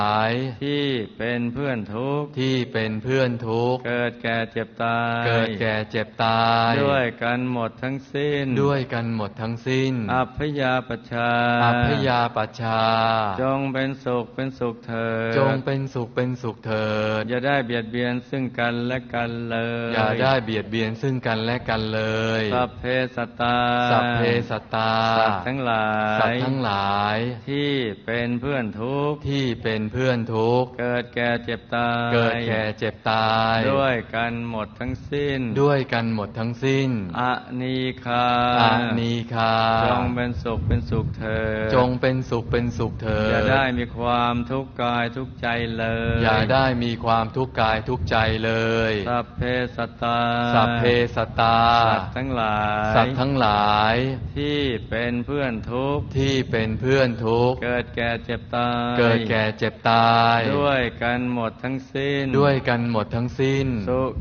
ที่เป็นเพื่อนทุกข์ที่เป็นเพื่อนทุกข์เกิดแก่เจ็บตายเกิดแก่เจ็บตายด้วยกันหมดทั้งสิ้นด้วยกันหมดทั้งสิ้นอัพพยาปัชชาอัพพยาปัชชาจงเป็นสุขเป็นสุขเถิดจงเป็นสุขเป็นสุขเถิดอย่าได้เบียดเบียนซึ่งกันและกันเลยอย่าได้เบียดเบียนซึ่งกันและกันเลยสัพเพสัตตาสัพเพสัตตาสัตว์ทั้งหลายสัตว์ทั้งหลายที่เป็นเพื่อนทุกข์ที่เป็นเพื่อนทุกข์เกิดแก่เจ็บตายเกิดแก่เจ็บตายด้วยกันหมดทั้งสิ้นด้วยกันหมดทั้งสิ้นอนีคาอนีคาจงเป็นสุขเป็นสุขเถิดจงเป็นสุขเป็นสุขเถิดอย่าได้มีความทุกข์กายทุกข์ใจเลยอย่าได้มีความทุกข์กายทุกข์ใจเลยสัพเพสัตตาสัพเพสัตตาสัตว์ทั้งหลายสัตว์ทั้งหลายที่เป็นเพื่อนทุกข์ที่เป็นเพื่อนทุกข์เกิดแก่เจ็บตายเกิดแก่เจ็บตายด้วยกันหมดทั้งสิ้นด้วยกันหมดทั้งสิ้น